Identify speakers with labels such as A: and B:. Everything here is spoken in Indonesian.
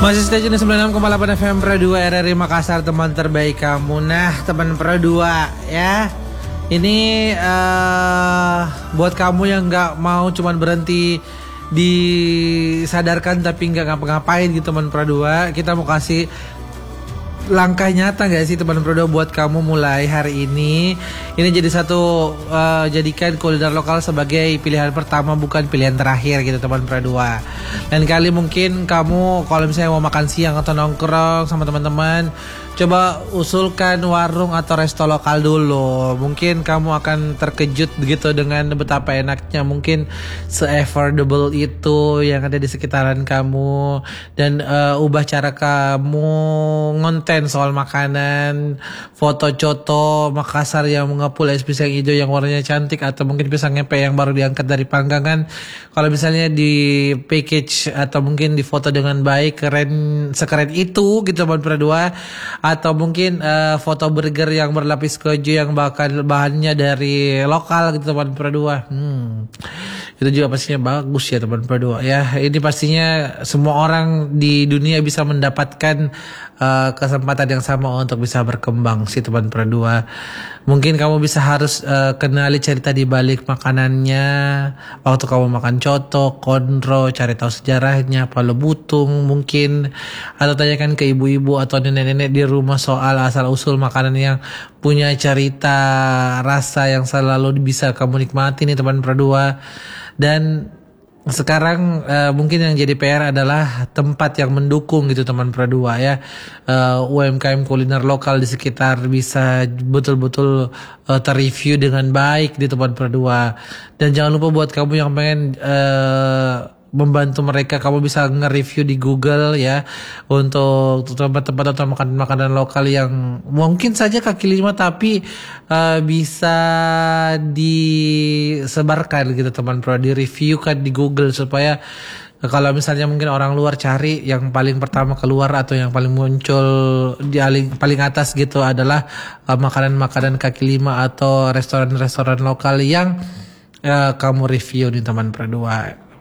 A: Masih stay tune 96,8 FM Pro 2 RRI Makassar, teman terbaik kamu. Nah, teman Pro 2 ya. Ini buat kamu yang nggak mau cuman berhenti disadarkan tapi nggak ngapa-ngapain gitu teman Pro 2, kita mau kasih langkah nyata gak sih teman Pro 2 buat kamu mulai hari ini. Ini jadi jadikan kuliner lokal sebagai pilihan pertama bukan pilihan terakhir gitu teman Pro 2. Dan kali mungkin kamu kalau misalnya mau makan siang atau nongkrong sama teman-teman, coba usulkan warung atau resto lokal dulu. Mungkin kamu akan terkejut gitu dengan betapa enaknya, mungkin se-affordable itu yang ada di sekitaran kamu. Dan ubah cara kamu ngonten soal makanan, foto-coto Makassar yang mengepul es pisang hijau yang warnanya cantik, atau mungkin pisang ngepe yang baru diangkat dari panggangan. Kalau misalnya di package atau mungkin di foto dengan baik, sekeren itu gitu teman Pro 2. Atau mungkin foto burger yang berlapis keju yang bahannya dari lokal gitu teman Pro 2. Itu juga pastinya bagus ya teman Pro 2 ya. Ini pastinya semua orang di dunia bisa mendapatkan kesempatan yang sama untuk bisa berkembang sih teman Pro 2. Mungkin kamu bisa harus kenali cerita di balik makanannya. Waktu kamu makan coto, konro, cari tahu sejarahnya, palu butung mungkin, atau tanyakan ke ibu-ibu atau nenek-nenek di rumah soal asal-usul makanan yang punya cerita rasa yang selalu bisa kamu nikmati nih teman Pro 2. Dan sekarang mungkin yang jadi PR adalah tempat yang mendukung gitu teman Pro 2 ya. UMKM kuliner lokal di sekitar bisa betul-betul terreview dengan baik di teman Pro 2. Dan jangan lupa buat kamu yang pengen membantu mereka, kamu bisa nge-review di Google ya untuk tempat-tempat atau makanan lokal yang mungkin saja kaki lima tapi bisa disebarkan gitu teman Pro, di-reviewkan di Google supaya kalau misalnya mungkin orang luar cari, yang paling pertama keluar atau yang paling muncul di paling atas gitu adalah makanan-makanan kaki lima atau restoran-restoran lokal yang kamu review nih teman Pro 2.